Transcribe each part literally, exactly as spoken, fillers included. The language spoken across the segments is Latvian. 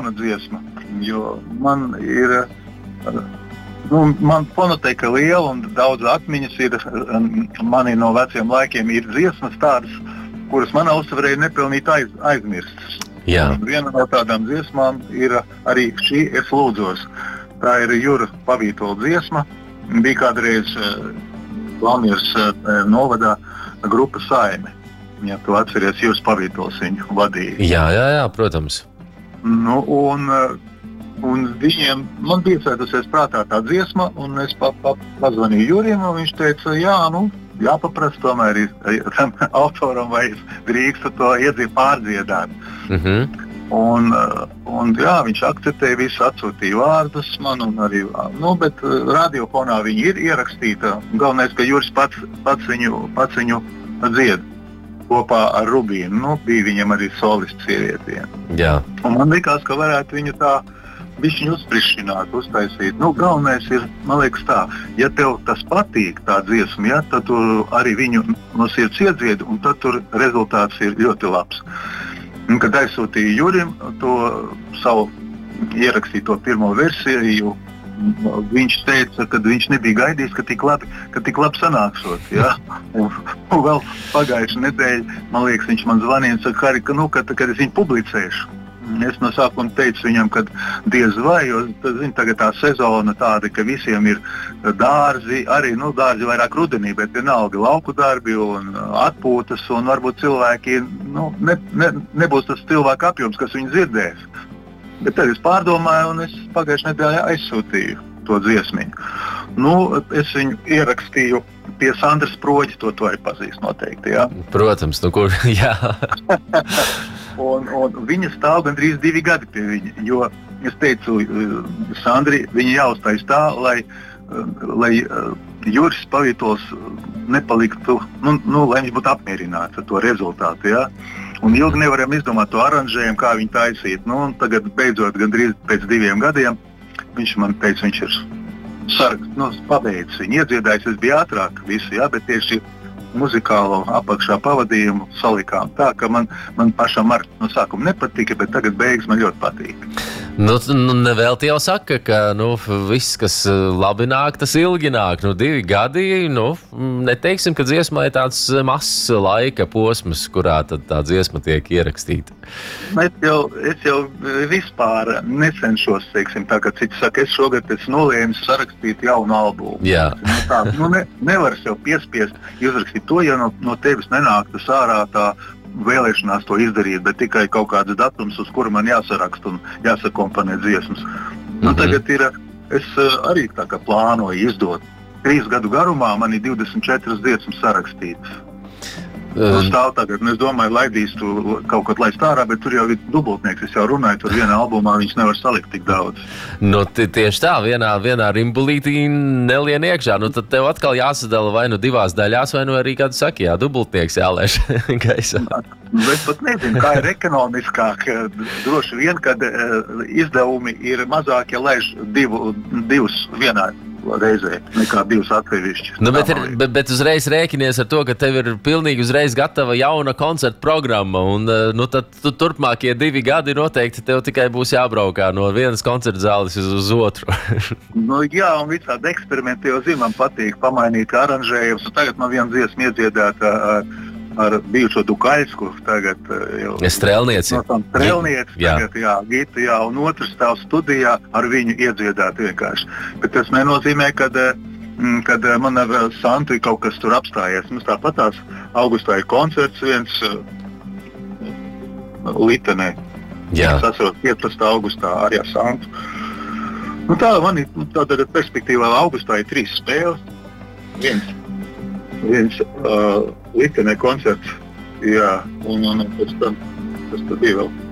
mana dziesma, jo man ir, nu, man fonoteka liela un daudz atmiņas ir, mani no veciem laikiem ir dziesmas tādas, kuras manā uztverē nepilnīt aiz, aizmirstas. Jā. Viena no tādām dziesmām ir arī šī Es lūdzos. Tā ir Jura Pavītola dziesma. Bija kādreiz Valmieras novadā grupa Saime. Ja tu atceries, Juris Pavītols viņu vadīja. Jā, jā, jā, protams. Nu, un, un viņiem, man bija iesēdusies prātā tā dziesma, un es pa, pa, pazvanīju Jurim, un viņš teica, jā, nu, jāpaprast tomēr tam autoram, vai es drīkstu to iedzīt pārdziedāt. Mhm. Un, un jā, viņš akceptēja visu, atsūtīja vārdus man, un arī, nu, bet radiofonā viņi ir ierakstīta. Galvenais, ka Juris pats, pats viņu, pats viņu dzied kopā ar Rubīnu. Nu, bija viņam arī solists sievietiem. Jā. Un man likās, ka varētu viņu tā bišķiņu uzsprišķināt, uztaisīt. Nu, galvenais ir, man liekas tā, ja tev tas patīk, tā dziesma, ja, tad tu arī viņu no sirds iedziedi, un tad tur rezultāts ir ļoti labs. Un, kad aizsūtīju Jurim to savu ierakstīto pirmo versiju, viņš teica, ka viņš nebija gaidījis, ka tik labi, ka tik labi sanāksot. Ja? Un, un vēl pagājušā nedēļa, man liekas, viņš man zvanīja un saka, Hari, ka, nu, kad, kad es viņu publicēšu. Es no sākuma teicu viņam, ka diez vai, jo zin, tagad tā sezona tāda, ka visiem ir dārzi, arī nu, dārzi vairāk rudenī, bet vienalga lauku darbi un atpūtas, un varbūt cilvēki, nu, ne, ne, nebūs tas cilvēku apjoms, kas viņu dzirdēs. Bet tad es pārdomāju, un es pagājušajā nedēļā aizsūtīju to dziesmiņu. Nu, es viņu ierakstīju pie Sandras Proģi, to tu arī pazīst noteikti, jā? Protams, nu kur, jā. un, un viņa stāv gandrīz divi gadi pie viņa, jo es teicu, Sandri, viņa jāuztais tā, lai, lai Juris Pavītols nepaliktu, nu, nu, lai viņš būtu apmierināts ar to rezultātu, jā? Un ilgi nevaram izdomāt to aranžējumu, kā viņu taisīt. Nu, un tagad, beidzot, gandrīz pēc diviem gadiem, viņš man teica, viņš ir sarg, nu, pabeidzis. Viņu iedziedājis, es biju ātrāk visu, jā, bet tieši muzikālo apakšā pavadījumu salikām tā, ka man, man pašam ar no sākuma nepatika, bet tagad beigas man ļoti patīk. Nu, nu nevēlti jau saka, ka nu, viss, kas labi nāk, tas ilgi nāk. Nu, divi gadi, nu, neteiksim, ka dziesmā ir tāds mazs laika posms, kurā tad tā dziesma tiek ierakstīta. Es jau, es jau vispār necenšos, teiksim, tā kā citi saka, es šogad esmu nolēmis sarakstīt jaunu albumu. Jā. Nu, tā, nu, ne, nevar sev piespiest izrakstīt to, ja no, no tevis nenāk tas ārā tā vēlēšanās to izdarīt, bet tikai kaut kāds datums, uz kuru man jāsaraksta un jāsakomponē dziesmas. Mm-hmm. Nu, tagad ir, es arī tā kā plānoju izdot. Trīs gadu garumā man ir divdesmit četras dziesmas sarakstītas. Um. Stāv tagad, un es domāju, laidīs tu kaut kad laist ārā, bet tur jau ir dubultnieks, es jau runāju, tur vienā albumā viņš nevar salikt tik daudz. Nu, tieši tā, vienā, vienā rimbulītī nelien iekšā, nu tad tev atkal jāsadala vai nu divās daļās, vai nu arī, kā tu saki, jā, dubultnieks jālēš gaisā. Es pat nezinu, kā ir ekonomiskāk, droši vien, kad izdevumi ir mazāk, ja lēš divu, divus vienā reizē, nekā divas atsevišķas. Nu, bet, ir, bet, bet uzreiz rēķinies ar to, ka tev ir pilnīgi uzreiz gatava jauna koncerta programma, un nu, tad tu, turpmākie divi gadi noteikti tev tikai būs jābraukā no vienas koncerta zāles uz, uz otru. Nu, jā, un visādi eksperimenti jau zin, man patīk pamainīt aranžējumus, un tagad man viena dziesma iedziedēta ar, ar bijušo Dukaļsku, tagad jau... Strēlnieci. No tam Strēlnieci, jā. Tagad, jā, Gita, jā, un otrs stāv studijā ar viņu iedziedāt vienkārši. Bet tas nenozīmē, kad, kad man ar Santu ir kaut kas tur apstājies. Mums tāpatās augustā ir koncerts viens Litenē. Jā. Es atceros piecpadsmitā augustā arī ar Santu. Nu tā, man ir tā tagad perspektīvā augustā ir trīs spēles. Viens. viens uh, Litenē koncerts, jā, un, un pēc tam, tas tad bija vēl.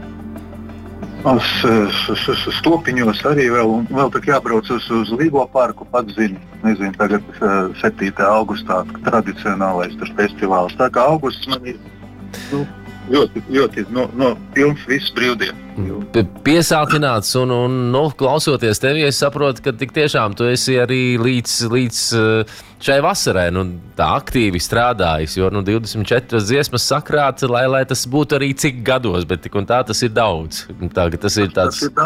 Uz Stopiņos arī vēl, un vēl tak jābrauc uz, uz Līgo parku, pats zinu, nezinu, tagad uh, septītā augustā tradicionālais tur festivāls. Tā kā augusts man ir, nu, ļoti, ļoti, no, no pilns viss brīvdien. Piesātināts un, un nu, klausoties tevi, es saprotu, ka tik tiešām tu esi arī līdz, līdz šai vasarai nu, tā aktīvi strādājis, jo nu, divdesmit četras dziesmas sakrāt, lai, lai tas būtu arī cik gados, bet tik un tā tas ir daudz. Tā, tas ir tāds...